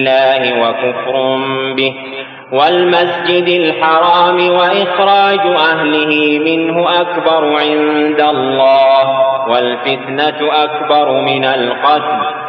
الله وكفر به والمسجد الحرام وإخراج أهله منه أكبر عند الله والفتنة أكبر من القتل